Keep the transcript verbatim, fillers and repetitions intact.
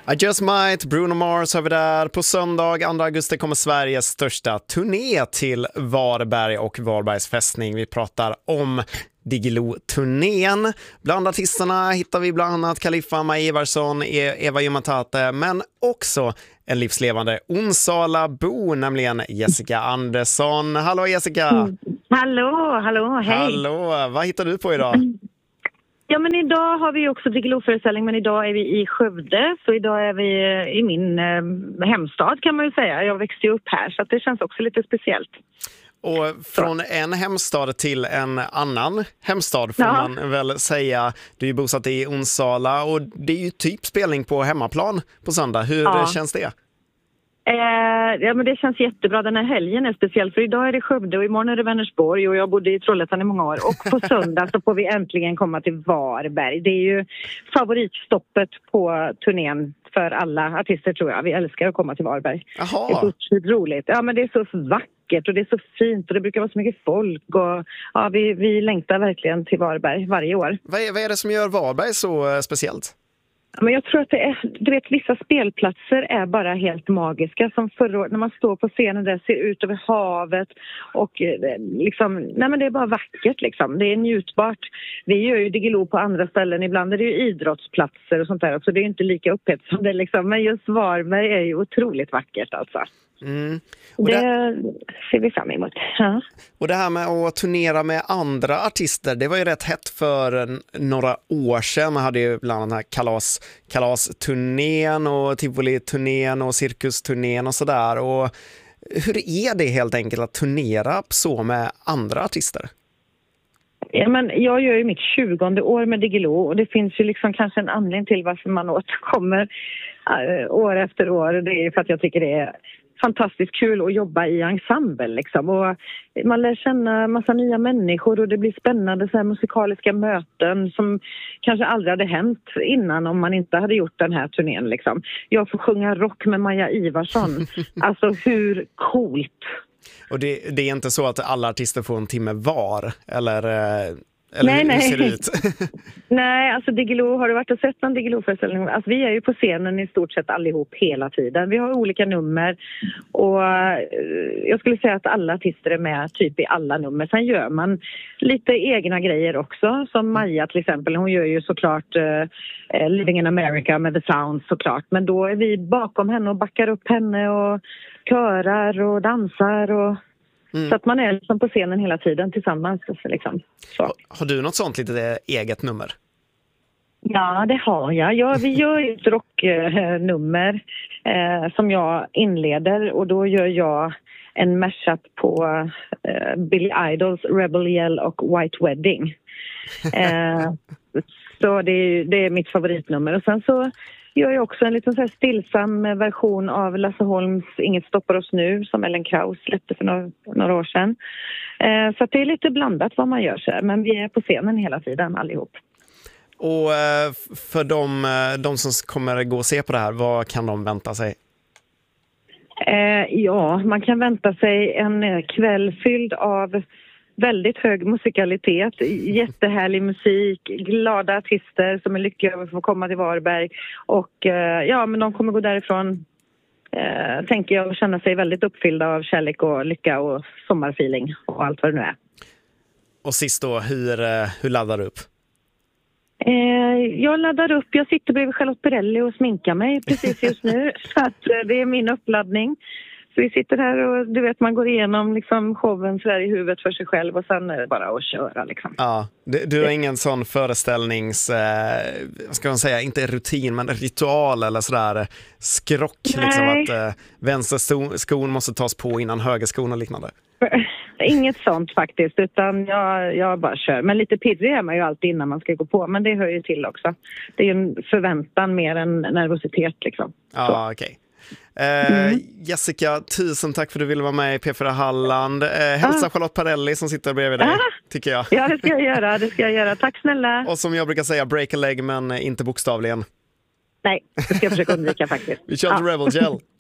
I Just Might, Bruno Mars har vi där. På söndag andra augusti kommer Sveriges största turné till Varberg och Varbergs fästning. Vi pratar om Diggiloo-turnén. Bland artisterna hittar vi bland annat Kaliffa, Maj Ivarsson, Eva Jumatate, men också en livslevande Onsala-bo, nämligen Jessica Andersson. Hallå Jessica! Mm. Hallå, hallå, hej! Hallå, vad hittar du på idag? Ja, men idag har vi också Diggiloo-föreställning, men idag är vi i Skövde. Så idag är vi i min eh, hemstad kan man ju säga. Jag växte ju upp här så att det känns också lite speciellt. Och från en hemstad till en annan hemstad får ja. man väl säga. Du är ju bosatt i Onsala och det är ju typ spelning på hemmaplan på söndag. Hur ja. känns det? Eh, ja, men det känns jättebra. Den här helgen är speciell för idag är det Skövde och imorgon är det Vänersborg och jag bodde i Trollhättan i många år. Och på söndag så får vi äntligen komma till Varberg. Det är ju favoritstoppet på turnén för alla artister tror jag. Vi älskar att komma till Varberg. Aha. Det är så roligt. Ja, men det är så vackert och det är så fint och det brukar vara så mycket folk. Och, ja, vi, vi längtar verkligen till Varberg varje år. Vad är, vad är det som gör Varberg så speciellt? Men jag tror att det är, du vet, vissa spelplatser är bara helt magiska. Som förra året när man står på scenen där, ser ut över havet och liksom, nej men det är bara vackert liksom. Det är njutbart. Vi gör ju Diggiloo på andra ställen. Ibland är det ju idrottsplatser och sånt där också. Det är ju inte lika upphetsande liksom. Men just Varberg är ju otroligt vackert alltså. Mm. Och det, det ser vi fram emot. Ja. Och det här med att turnera med andra artister, det var ju rätt hett för några år sedan. Man hade ju bland annat kalas, kalasturnén och Tivoli-turnén och cirkusturnén och sådär. Och hur är det helt enkelt att turnera så med andra artister? Ja, men jag gör ju mitt tjugonde år med Diggiloo och det finns ju liksom kanske en anledning till varför man återkommer äh, år efter år. Det är för att jag tycker det är fantastiskt kul att jobba i ensemble liksom. Och man lär känna massa nya människor och det blir spännande så här musikaliska möten som kanske aldrig hade hänt innan om man inte hade gjort den här turnén liksom. Jag får sjunga rock med Maja Ivarsson. Alltså hur coolt. Och det, det är inte så att alla artister får en timme var eller... Eller nej, hur nej. ser det ut? Nej, alltså Diggiloo, har du varit och sett en Diggiloo-föreställning? Alltså vi är ju på scenen i stort sett allihop hela tiden. Vi har olika nummer och jag skulle säga att alla artister är med typ i alla nummer. Sen gör man lite egna grejer också, som Maja till exempel. Hon gör ju såklart uh, Living in America med The Sounds såklart. Men då är vi bakom henne och backar upp henne och körar och dansar och... Mm. Så att man är liksom på scenen hela tiden tillsammans. Liksom. Så. Har du något sånt lite eget nummer? Ja, det har jag. Ja, vi gör ett rocknummer eh, som jag inleder och då gör jag en mashup på eh, Billy Idols Rebel Yell och White Wedding. Eh, så det är, det är mitt favoritnummer. Och sen så gör jag också en liten så här stillsam version av Lasse Holms Inget stoppar oss nu som Ellen Kraus släppte för några, några år sedan. Eh, så att det är lite blandat vad man gör så, men vi är på scenen hela tiden allihop. Och eh, för de, de som kommer gå och se på det här, vad kan de vänta sig? Eh, ja, man kan vänta sig en kväll fylld av väldigt hög musikalitet, jättehärlig musik, glada artister som är lyckliga över att få komma till Varberg. Och eh, ja, men de kommer gå därifrån, eh, tänker jag, och känna sig väldigt uppfyllda av kärlek och lycka och sommarfeeling och allt vad det nu är. Och sist då, hur, hur laddar du upp? Eh, jag laddar upp, jag sitter bredvid Charlotte Perrelli och sminkar mig precis just nu. Så att eh, det är min uppladdning. Så vi sitter här och du vet, man går igenom liksom showen så här i huvudet för sig själv och sen är det bara att köra liksom. Ja, du, du har ingen sån föreställnings, eh, vad ska man säga, inte rutin men ritual eller sådär skrock liksom att eh, vänster skon måste tas på innan höger skon och liknande. Inget sånt faktiskt, utan jag, jag bara kör. Men lite pirrig är man ju alltid innan man ska gå på, men det hör ju till också. Det är ju en förväntan mer än nervositet liksom. Ja, okej. Okay. Eh, mm. Jessica, tusen tack för att du ville vara med i P fyra Halland. Eh, hälsa ah. Charlotte Perrelli som sitter bredvid dig, ah. tycker jag. Ja, det ska jag göra, det ska jag göra. Tack snälla. Och som jag brukar säga, break a leg, men inte bokstavligen. Nej, det ska jag försöka undvika faktiskt. Vi kör till ah. Rebel Gel.